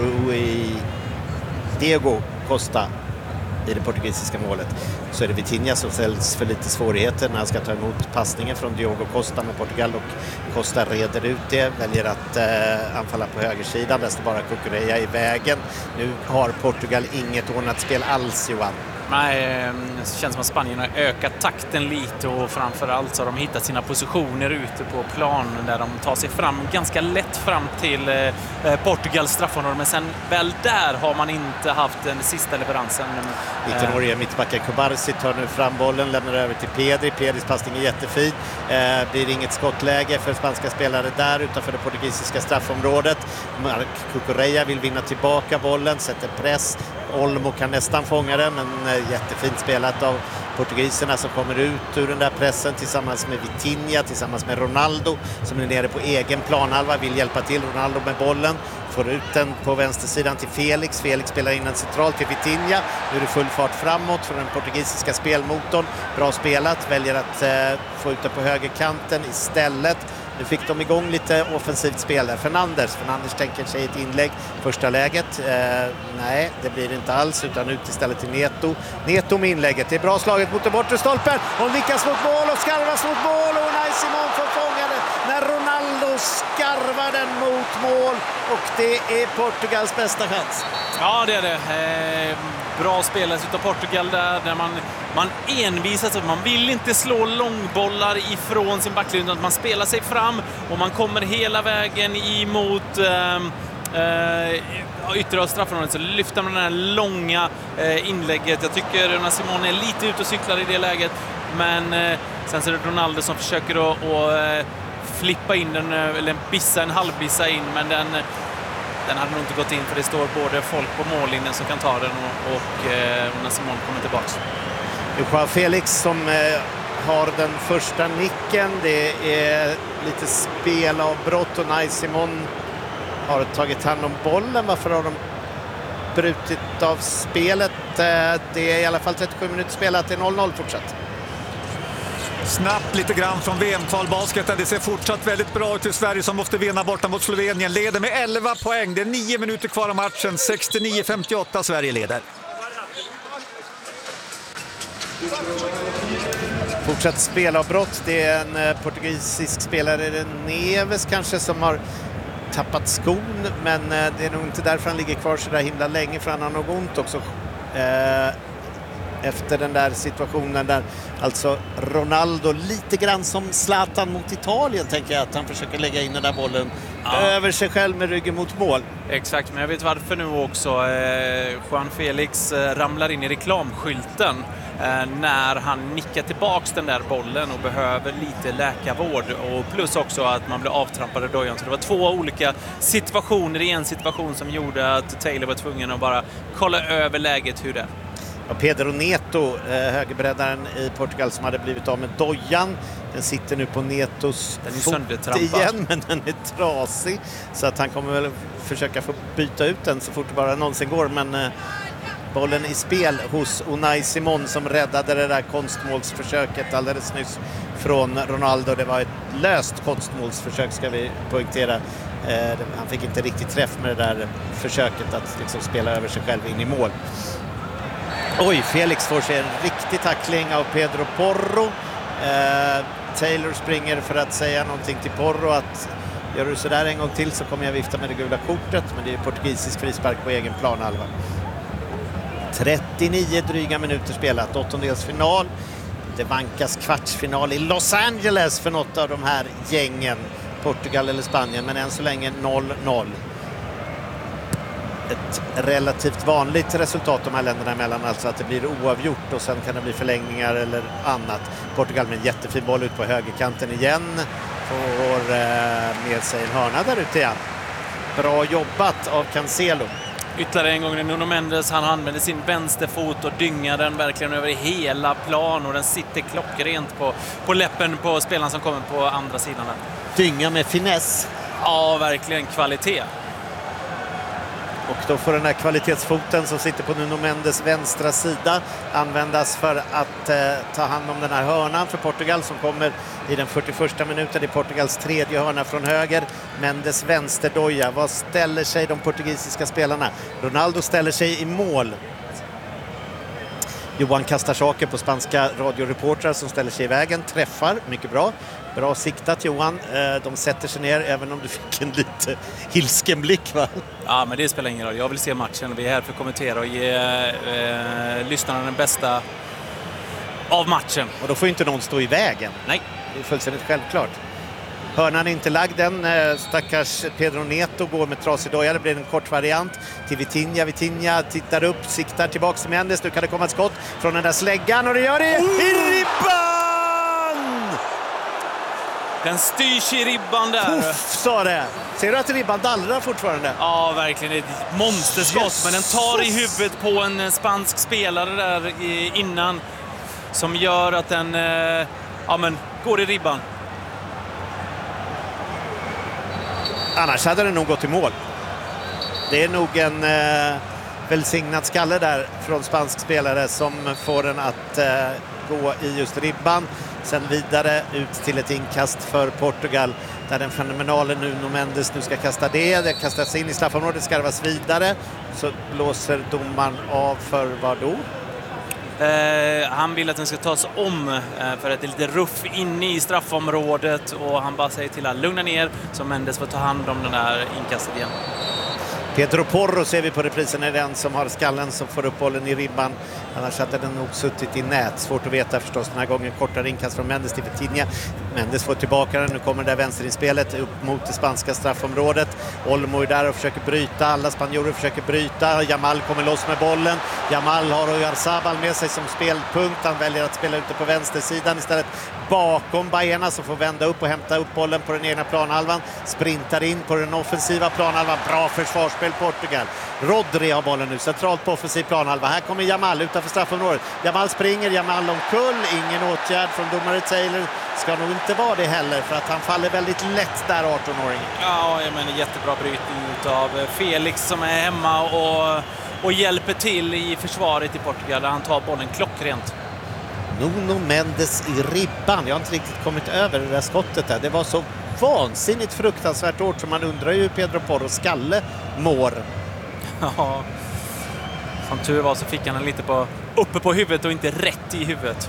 Diego Costa i det portugisiska målet. Så är det Vitinha som ställs för lite svårigheter när han ska ta emot passningen från Diogo Costa med Portugal, och Costa reder ut det, väljer att anfalla på högersidan. Där står bara Cucurella i vägen. Nu har Portugal inget ordnat spel alls, Johan. Nej, det känns som att Spanien har ökat takten lite och framförallt så har de hittat sina positioner ute på plan där de tar sig fram ganska lätt fram till Portugals straffområde, men sen väl där har man inte haft den sista leveransen. 19-åriga mittbacken Kubarsi tar nu fram bollen, lämnar över till Pedri. Pedris passning är jättefin. Blir inget skottläge för spanska spelare där utanför det portugisiska straffområdet. Marc Cucurella vill vinna tillbaka bollen, sätter press. Olmo kan nästan fånga den, men jättefint spelat av portugiserna som kommer ut ur den där pressen tillsammans med Vitinha, tillsammans med Ronaldo som är nere på egen planhalva, vill hjälpa till. Ronaldo med bollen, får ut den på vänstersidan till Felix. Felix spelar in den centralt till Vitinha. Nu är det full fart framåt från den portugisiska spelmotorn. Bra spelat, väljer att få ut den på högerkanten istället. Nu fick de igång lite offensivt spel där. Fernandes tänker sig ett inlägg. Första läget. Nej, det blir det inte alls, utan ut istället till Neto. Neto med inlägget. Det är bra slaget mot den bortre stolpen. Och nickas mot mål och skarvas mot mål. Och Unai Simon får fånga den när Ronaldo skarvar den mot mål. Och det är Portugals bästa chans. Ja, det är det. Bra spelas utav Portugal där man envisas. Man vill inte slå långbollar ifrån sin backlinje, utan man spelar sig fram och man kommer hela vägen emot yttre straffområdet, så lyfter man den här långa inlägget. Jag tycker Unai Simon är lite ute och cyklar i det läget, men sen så är det Ronaldo som försöker att flippa in den, eller en halvbissa in, men den hade nog inte gått in, för det står både folk på mållinjen som kan ta den och Unai Simon kommer tillbaka. Joao Felix som har den första nicken. Det är lite spelavbrott och Unai Simon har tagit hand om bollen. Varför har de brutit av spelet? Det är i alla fall 37 minuter spelat. Det är 0-0 fortsatt. Snabbt lite grann från VM-kvalbasket. Det ser fortsatt väldigt bra ut i Sverige som måste vinna borta mot Slovenien. Leder med 11 poäng. Det är 9 minuter kvar av matchen. 69-58 Sverige leder. Fortsatt spelavbrott. Det är en portugisisk spelare, Neves kanske, som har tappat skon. Men det är nog inte därför han ligger kvar så där himla länge, för han har nog ont också. Efter den där situationen där alltså Ronaldo, lite grann som Zlatan mot Italien, tänker jag, att han försöker lägga in den där bollen över sig själv med ryggen mot mål. Exakt, men jag vet varför nu också. João Felix ramlar in i reklamskylten när han nickar tillbaks den där bollen och behöver lite läkarvård, och plus också att man blir avtrampad i dojan. Så det var 2 olika situationer i en situation som gjorde att Taylor var tvungen att bara kolla över läget hur det är. Ja, Pedro Neto, högerbreddaren i Portugal, som hade blivit av med dojan. Den sitter nu på Netos fot igen, men den är trasig. Så att han kommer väl försöka få byta ut den så fort det bara någonsin går. Men bollen i spel hos Unai Simon, som räddade det där konstmålsförsöket alldeles nyss från Ronaldo. Det var ett löst konstmålsförsök, ska vi poängtera. Han fick inte riktigt träff med det där försöket att liksom spela över sig själv in i mål. Oj, Felix får sig en riktig tackling av Pedro Porro. Taylor springer för att säga någonting till Porro, att gör du så där en gång till så kommer jag vifta med det gula kortet. Men det är portugisisk frispark på egen planhalva. 39 dryga minuter spelat, åttondelsfinal. Det vankas kvartsfinal i Los Angeles för något av de här gängen, Portugal eller Spanien, men än så länge 0-0. Ett relativt vanligt resultat de här länderna emellan, alltså att det blir oavgjort och sen kan det bli förlängningar eller annat. Portugal med en jättefin boll ut på högerkanten igen, får med sig en hörna där ute igen. Bra jobbat av Cancelo. Ytterligare en gång Nuno Mendes, han använder sin vänsterfot och dyngar den verkligen över hela plan, och den sitter klockrent på läppen på spelaren som kommer på andra sidan. Dynga med finess. Ja, verkligen kvalitet. Och då får den här kvalitetsfoten som sitter på Nuno Mendes vänstra sida användas för att ta hand om den här hörnan för Portugal, som kommer i den 41:a minuten. Det är Portugals tredje hörna från höger. Mendes vänsterdoja. Vad ställer sig de portugisiska spelarna? Ronaldo ställer sig i mål. Johan kastar saker på spanska radioreportrar som ställer sig i vägen. Träffar, mycket bra. Bra siktat, Johan. De sätter sig ner, även om du fick en lite hilsken blick, va? Ja, men det spelar ingen roll. Jag vill se matchen. Vi är här för att kommentera och ge lyssnarna den bästa av matchen. Och då får inte någon stå i vägen. Nej. Det är fullständigt självklart. Hörnan är inte lagd än. Stackars Pedro Neto går med trasig doja. Det blir en kort variant till Vitinha. Vitinha tittar upp, siktar tillbaka till Mendes. Nu kan det komma ett skott från den där släggan, och det gör det i ribban! Den styrs i ribban där. Puff, sa det. Ser du att ribban dallrar fortfarande? Ja, verkligen ett monsterskott. Men den tar i huvudet på en spansk spelare där innan, som gör att den går i ribban. Annars hade den nog gått i mål. Det är nog en välsignad skalle där från spansk spelare som får den att gå i just ribban. Sen vidare ut till ett inkast för Portugal, där den fenomenala Nuno Mendes nu ska kasta det. Det kastas in i straffområdet, skarvas vidare. Så blåser domaren av för vad då? Han vill att den ska tas om för att det är lite ruff inne i straffområdet, och han bara säger till att lugna ner, så Mendes får ta hand om den där inkastet igen. Pedro Porro ser vi på reprisen, är den som har skallen som får upp bollen i ribban. Annars hade den nog suttit i nät. Svårt att veta förstås den här gången. Kortare inkast från Mendes till Vitinha. Mendes får tillbaka den. Nu kommer det där vänsterinspellet upp mot det spanska straffområdet. Olmo är där och försöker bryta. Alla spanjorer försöker bryta. Yamal kommer loss med bollen. Yamal har Oyarzabal med sig som spelpunkt. Han väljer att spela ute på vänstersidan istället, bakom Baena, som får vända upp och hämta upp bollen på den egna planhalvan. Sprintar in på den offensiva planhalvan. Bra försvarsspel slutspel Portugal. Rodri har bollen nu centralt på offensiv planhalva. Här kommer Jamal utanför straffområdet. Jamal springer, Jamal omkull. Ingen åtgärd från domare Taylor. Ska nog inte vara det heller för att han faller väldigt lätt där, 18-åringen. Ja, jag menar jättebra brytning av Felix som är hemma och hjälper till i försvaret i Portugal. Han tar bollen klockrent. Nuno Mendes i ribban. Jag har inte riktigt kommit över det där skottet där. Det var så vansinnigt fruktansvärt hårt som man undrar ju hur Pedro Porros skalle mår. Ja, som tur var så fick han den lite uppe på huvudet och inte rätt i huvudet.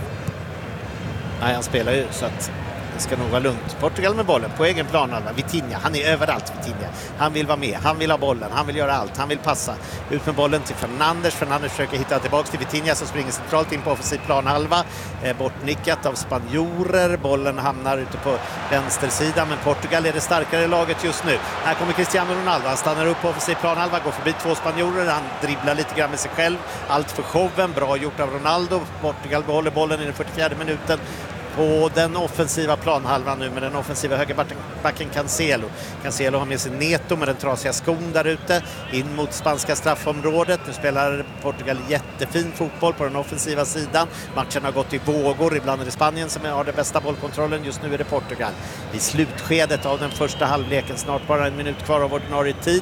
Nej, han spelar ju så att det ska nog vara lugnt. Portugal med bollen på egen planhalva. Vitinha, han är överallt Vitinha. Han vill vara med, han vill ha bollen, han vill göra allt, han vill passa. Ut med bollen till Fernandes. Fernandes försöker hitta tillbaka till Vitinha som springer centralt in på offensiv planhalva. Bortnickat av spanjorer. Bollen hamnar ute på vänstersidan, men Portugal är det starkare laget just nu. Här kommer Cristiano Ronaldo. Han stannar upp på offensiv planhalva, går förbi två spanjorer. Han dribblar lite grann med sig själv. Allt för showen. Bra gjort av Ronaldo. Portugal behåller bollen i den 44:e minuten. På den offensiva planhalvan nu med den offensiva högerbacken Cancelo. Cancelo har med sig Neto med den trasiga skon där ute. In mot spanska straffområdet. Nu spelar Portugal jättefin fotboll på den offensiva sidan. Matchen har gått i vågor. Ibland är det Spanien som har den bästa bollkontrollen. Just nu är det Portugal. I slutskedet av den första halvleken, snart bara 1 minut kvar av ordinarie tid.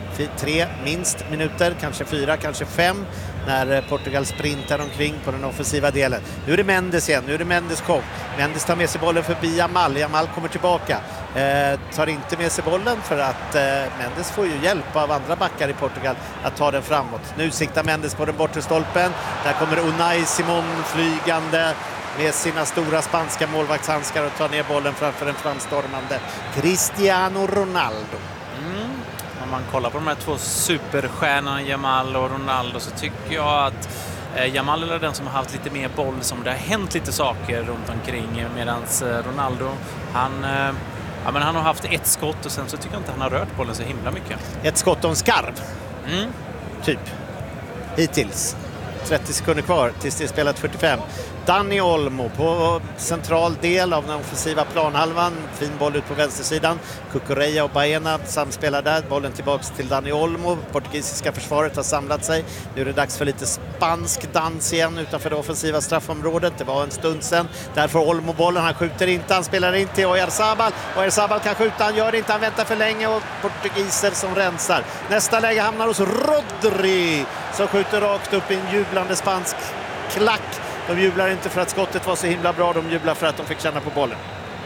3 minst minuter, kanske 4, kanske 5 när Portugal sprintar omkring på den offensiva delen. Nu är det Mendes igen, nu är det Mendes kom. Mendes tar med sig bollen förbi Jamal. Jamal kommer tillbaka. Tar inte med sig bollen för att Mendes får ju hjälp av andra backar i Portugal att ta den framåt. Nu siktar Mendes på den bortre stolpen. Där kommer Unai Simon flygande med sina stora spanska målvaktshandskar och tar ner bollen framför en framstormande Cristiano Ronaldo. Om man kollar på de här två superstjärnorna Jamal och Ronaldo så tycker jag att Jamal är den som har haft lite mer boll, som det har hänt lite saker runt omkring, medan Ronaldo han har haft ett skott och sen så tycker jag inte han har rört bollen så himla mycket. Ett skott och en skarv. Typ. Hittills. 30 sekunder kvar tills det är spelat 45. Dani Olmo på central del av den offensiva planhalvan. Fin boll ut på vänstersidan. Cucurella och Baena samspelar där. Bollen tillbaks till Dani Olmo. Portugisiska försvaret har samlat sig. Nu är det dags för lite spansk dans igen utanför det offensiva straffområdet. Det var en stund sedan. Där får Olmo bollen. Han skjuter inte. Han spelar in till Oyarzabal. Oyarzabal kan skjuta. Han gör det inte. Han väntar för länge och portugiser som rensar. Nästa läge hamnar hos Rodri som skjuter rakt upp i en jublande spansk klack. De jublar inte för att skottet var så himla bra, de jublar för att de fick känna på bollen.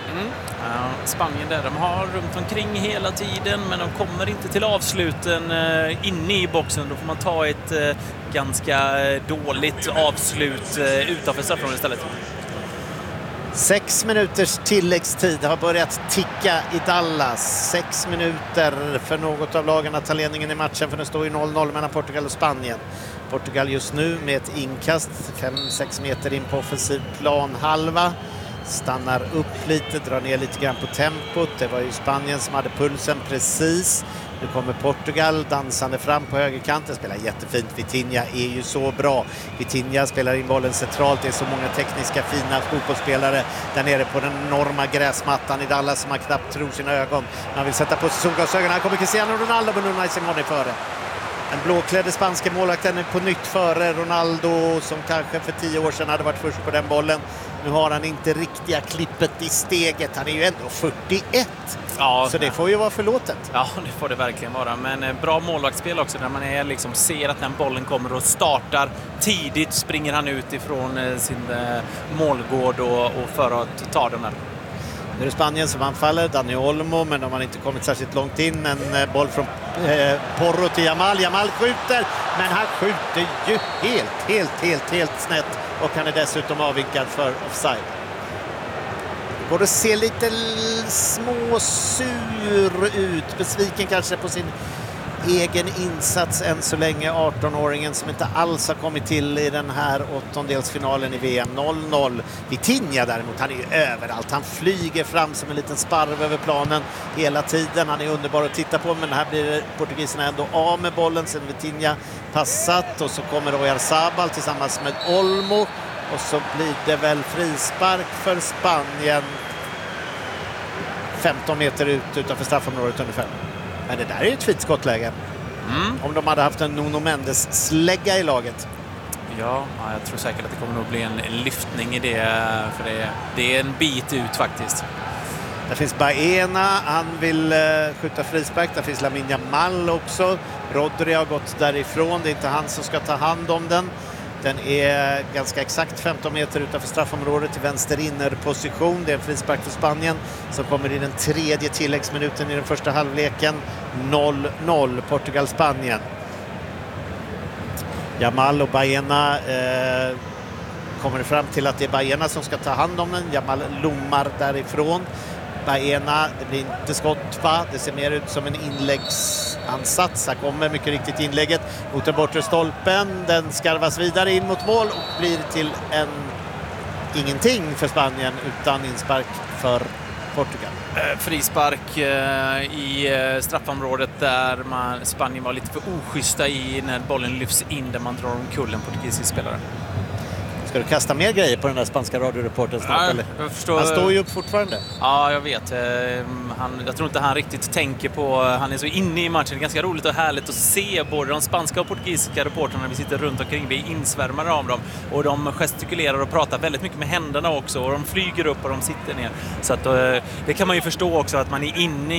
Ja, Spanien där, de har runt omkring hela tiden, men de kommer inte till avsluten inne i boxen. Då får man ta ett ganska dåligt avslut utanför straffområdet istället. 6 minuters tilläggstid har börjat ticka i Dallas. 6 minuter för något av lagen att ta ledningen i matchen, för det står ju 0-0 mellan Portugal och Spanien. Portugal just nu med ett inkast 5-6 meter in på offensiv planhalva. Stannar upp lite, drar ner lite grann på tempot. Det var ju Spanien som hade pulsen precis. Nu kommer Portugal dansande fram på högerkanten. Spelar jättefint. Vitinha är ju så bra. Vitinha spelar in bollen centralt. Det är så många tekniska fina fotbollsspelare där nere på den enorma gräsmattan i Dallas som man knappt tror sina ögon. Man vill sätta på solglasögonen. Här kommer Cristiano Ronaldo, men Unai Simon är före. En blåklädd spanske målvakten är på nytt före Ronaldo som kanske för 10 år sedan hade varit först på den bollen. Nu har han inte riktiga klippet i steget. Han är ju ändå 41. Ja, så det får ju vara förlåtet. Ja, det får det verkligen vara. Men bra målvaktsspel också där man liksom ser att den bollen kommer och startar tidigt. Springer han ut ifrån sin målgård och för att ta den här. Nu är det Spanien som anfaller, Dani Olmo, men de har inte kommit särskilt långt in. En boll från Porro till Jamal. Jamal skjuter, men han skjuter ju helt snett och han är dessutom avvinkad för offside. Går att se lite småsur ut, besviken kanske på sin egen insats än så länge, 18-åringen som inte alls har kommit till i den här åttondelsfinalen i VM. 0-0. Vitinha däremot, han är ju överallt. Han flyger fram som en liten sparv över planen hela tiden. Han är underbar att titta på, men här blir portugiserna ändå av med bollen sen Vitinha passat, och så kommer Oyarzabal tillsammans med Olmo, och så blir det väl frispark för Spanien 15 meter utanför straffområdet ungefär. Men det där är ju ett fint skottläge. Om de hade haft en Nuno Mendes slägga i laget. Ja, jag tror säkert att det kommer nog bli en lyftning i det, för det är en bit ut faktiskt. Där finns Baena, han vill skjuta frispark. Där finns Lamine Yamal också. Rodri har gått därifrån, det är inte han som ska ta hand om den. Den är ganska exakt 15 meter utanför straffområdet i vänster innerposition. Det är en frispark för Spanien som kommer i den tredje tilläggsminuten i den första halvleken. 0-0 Portugal-Spanien. Yamal och Baena kommer fram till att det är Baena som ska ta hand om den. Yamal lommar därifrån. Baena, det blir inte skott, va? Det ser mer ut som en inläggsansats. Här kommer mycket riktigt inlägget mot den bortre stolpen. Den skarvas vidare in mot mål och blir till ingenting för Spanien utan inspark för Portugal. Frispark i straffområdet där Spanien var lite för oschyssta i när bollen lyfts in där man drar omkull en portugisisk spelare. Ska du kasta mer grejer på den där spanska radioreporten snart, ja, eller? Jag förstår. Han står ju upp fortfarande. Ja, jag vet. Jag tror inte han riktigt tänker på... Han är så inne i matchen. Det är ganska roligt och härligt att se både de spanska och portugisiska reporterna när vi sitter runt omkring. Vi är insvärmade av dem. Och de gestikulerar och pratar väldigt mycket med händerna också. Och de flyger upp och de sitter ner. Så att, det kan man ju förstå också, att man är inne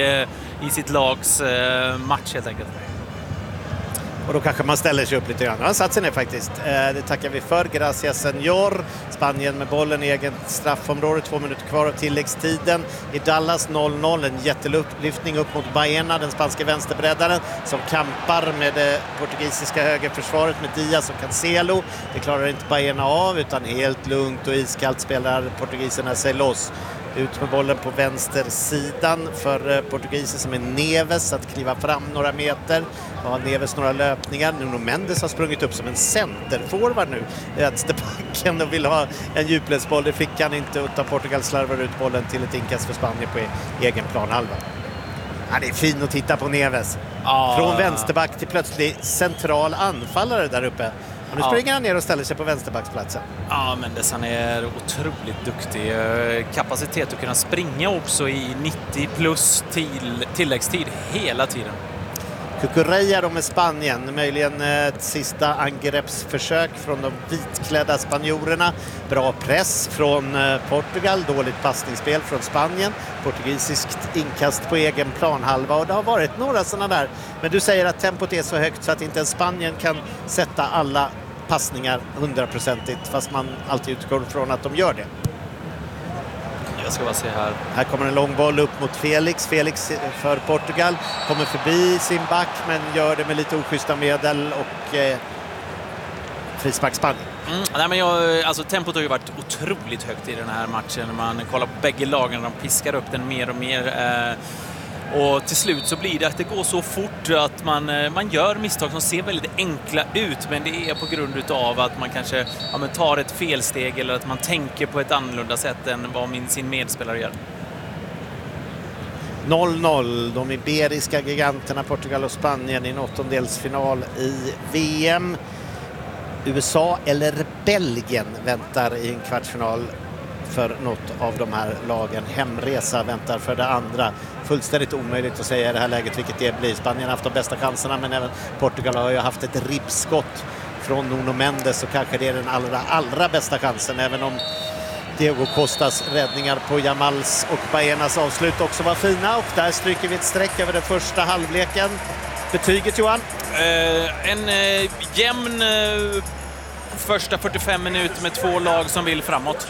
i sitt lags match helt enkelt. Och då kanske man ställer sig upp lite grann. Han satt sig ner faktiskt. Det tackar vi för. Gracias señor. Spanien med bollen i egen straffområde. 2 minuter kvar av tilläggstiden. I Dallas 0-0. En jättelyftning upp mot Baena, den spanska vänsterbreddaren, som kampar med det portugisiska högerförsvaret med Diaz och Cancelo. Det klarar inte Baena av, utan helt lugnt och iskallt spelar portugiserna sig loss. Ut med bollen på vänstersidan för portugiser som är Neves att kliva fram några meter. Ja, Neves några löpningar. Nuno Mendes har sprungit upp som en centerforward nu i vänsterbacken och vill ha en djupledsboll. Det fick han inte, utan Portugal slarvar ut bollen till ett inkast för Spanien på egen planhalva. Ja, det är fint att titta på Neves. Från vänsterback till plötsligt central anfallare där uppe. Och nu springer han ner och ställer sig på vänsterbacksplatsen. Ja, Mendes, han är otroligt duktig. Kapacitet att kunna springa också i 90 plus tilläggstid hela tiden. Cucurella med Spanien, möjligen ett sista angreppsförsök från de vitklädda spanjorerna. Bra press från Portugal, dåligt passningsspel från Spanien. Portugisiskt inkast på egen planhalva, och det har varit några sådana där. Men du säger att tempot är så högt så att inte ens Spanien kan sätta alla passningar 100%, fast man alltid utgår från att de gör det. Jag ska bara se här. Här kommer en lång boll upp mot Felix. Felix för Portugal kommer förbi sin back, men gör det med lite oschyssta medel och frispark Spanien. Nej, men alltså, tempot har ju varit otroligt högt i den här matchen. Man kollar på bägge lagen, de piskar upp den mer och mer. Och till slut så blir det att det går så fort att man gör misstag som ser väldigt enkla ut, men det är på grund av att man kanske tar ett felsteg eller att man tänker på ett annorlunda sätt än vad sin medspelare gör. 0-0, de iberiska giganterna Portugal och Spanien i en åttondelsfinal i VM. USA eller Belgien väntar i en kvartsfinal för något av de här lagen. Hemresa väntar för det andra. Fullständigt omöjligt att säga i det här läget vilket det blir. Spanien har haft de bästa chanserna, men även Portugal har ju haft ett ribbskott från Nuno Mendes, och kanske det är den allra bästa chansen, även om Diego Costas räddningar på Yamals och Baenas avslut också var fina. Och där stryker vi ett streck över den första halvleken. Betyget, Johan? En jämn första 45 minuter med två lag som vill framåt.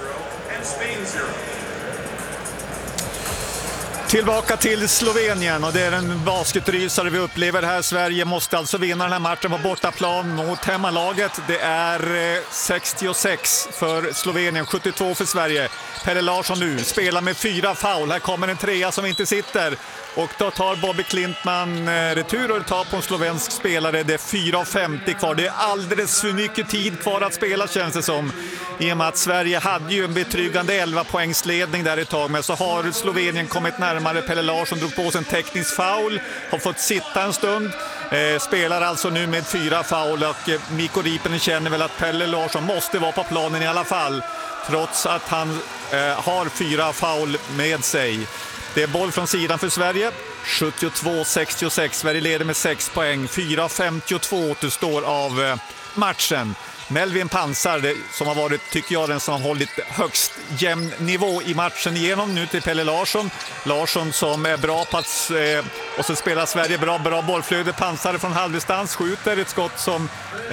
Tillbaka till Slovenien, och det är en basketrysare vi upplever här. Sverige måste alltså vinna den här matchen på bortaplan mot hemmalaget. Det är 66 för Slovenien, 72 för Sverige. Pelle Larsson nu spelar med 4 foul. Här kommer en trea som inte sitter. Och då tar Bobby Klintman retur och tar på en slovensk spelare. Det är 4:50 kvar. Det är alldeles för mycket tid kvar att spela, känns det som. I och med att Sverige hade ju en betryggande 11-poängsledning där ett tag. Men så har Slovenien kommit närmare. Pelle Larsson drog på sig en teknisk foul. Har fått sitta en stund. Spelar alltså nu med 4 foul. Och Mikko Riippinen känner väl att Pelle Larsson måste vara på planen i alla fall. Trots att han har 4 foul med sig. Det är boll från sidan för Sverige. 72-66. Sverige leder med 6 poäng. 4:52 återstår av matchen. Melvin Pansar, som har varit, tycker jag, den som har hållit högst jämn nivå i matchen igenom. Nu till Pelle Larsson. Larsson som är bra på att, och så spelar Sverige bra bollflöde. Pansar från halvdistans skjuter ett skott som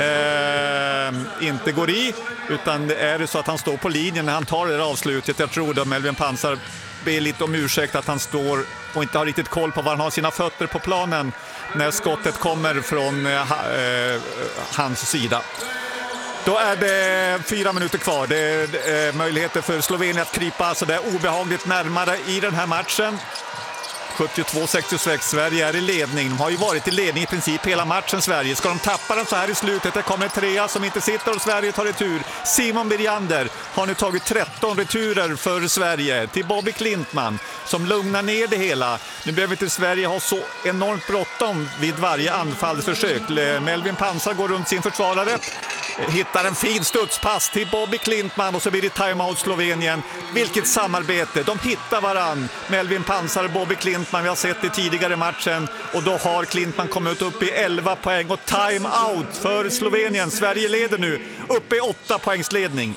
inte går i, utan är det så att han står på linjen när han tar det avslutet. Jag tror att Melvin Pansar ber lite om ursäkt att han står och inte har riktigt koll på var han har sina fötter på planen när skottet kommer från hans sida. Då är det 4 minuter kvar. Det är möjligheter för Slovenien att krypa så det är obehagligt närmare i den här matchen. 72-66. Sverige är i ledning. De har ju varit i ledning i princip hela matchen, Sverige. Ska de tappa den så här i slutet? Det kommer 3 som inte sitter och Sverige tar retur. Simon Birjander har nu tagit 13 returer för Sverige till Bobby Klintman som lugnar ner det hela. Nu behöver inte Sverige ha så enormt bråttom vid varje anfallsförsök. Melvin Pansar går runt sin försvarare, hittar en fin studspass till Bobby Klintman och så blir det timeout Slovenien. Vilket samarbete, de hittar varann. Melvin Pansar och Bobby Klintman, vi har sett det tidigare i matchen, och då har Klintman kommit upp i 11 poäng och timeout för Slovenien. Sverige leder nu upp i 8 poängs ledning.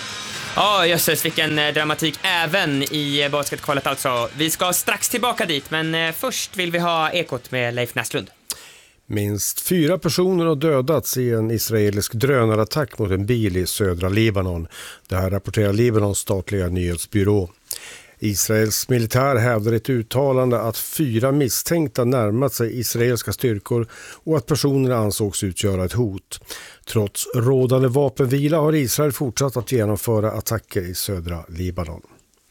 Ja, jösses, vilken dramatik även i basketkvalet alltså. Vi ska strax tillbaka dit, men först vill vi ha Ekot med Leif Näslund. Minst 4 personer har dödats i en israelisk drönarattack mot en bil i södra Libanon. Det här rapporterar Libanons statliga nyhetsbyrå. Israels militär hävdar ett uttalande att 4 misstänkta närmat sig israeliska styrkor och att personerna ansågs utgöra ett hot. Trots rådande vapenvila har Israel fortsatt att genomföra attacker i södra Libanon.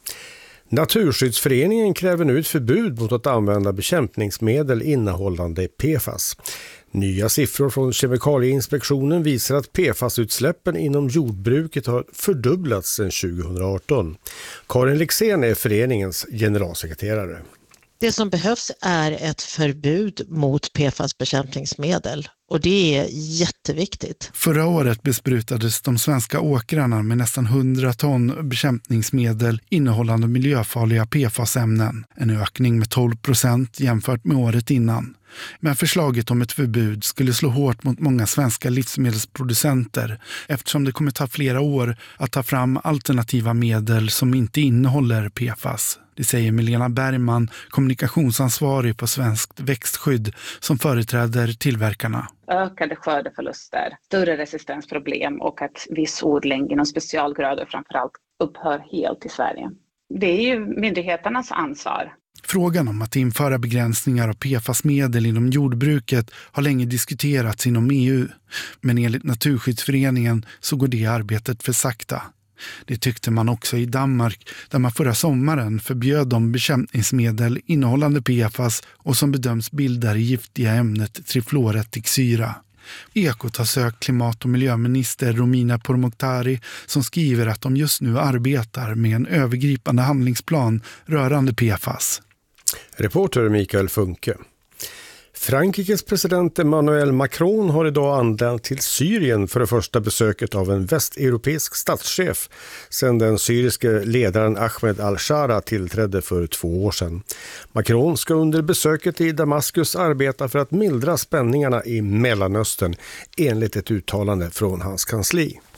Naturskyddsföreningen kräver nu ett förbud mot att använda bekämpningsmedel innehållande PFAS. Nya siffror från Kemikalieinspektionen visar att PFAS-utsläppen inom jordbruket har fördubblats sedan 2018. Karin Lexén är föreningens generalsekreterare. Det som behövs är ett förbud mot PFAS-bekämpningsmedel och det är jätteviktigt. Förra året besprutades de svenska åkrarna med nästan 100 ton bekämpningsmedel innehållande miljöfarliga PFAS-ämnen. En ökning med 12% jämfört med året innan. Men förslaget om ett förbud skulle slå hårt mot många svenska livsmedelsproducenter eftersom det kommer ta flera år att ta fram alternativa medel som inte innehåller PFAS. Det säger Milena Bergman, kommunikationsansvarig på Svenskt växtskydd som företräder tillverkarna. Ökade skördeförluster, större resistensproblem och att viss odling inom specialgrödor framförallt upphör helt i Sverige. Det är ju myndigheternas ansvar. Frågan om att införa begränsningar av PFAS-medel inom jordbruket har länge diskuterats inom EU. Men enligt Naturskyddsföreningen så går det arbetet för sakta. Det tyckte man också i Danmark där man förra sommaren förbjöd de bekämpningsmedel innehållande PFAS och som bedöms bilda det giftiga ämnet trifluoretiksyra. Ekot har sökt klimat- och miljöminister Romina Pourmokhtari som skriver att de just nu arbetar med en övergripande handlingsplan rörande PFAS. Reporter Mikael Funke. Frankrikes president Emmanuel Macron har idag anlänt till Syrien för det första besöket av en västeuropeisk statschef sedan den syriske ledaren Ahmed al-Shara tillträdde för 2 år sedan. Macron ska under besöket i Damaskus arbeta för att mildra spänningarna i Mellanöstern enligt ett uttalande från hans kansli.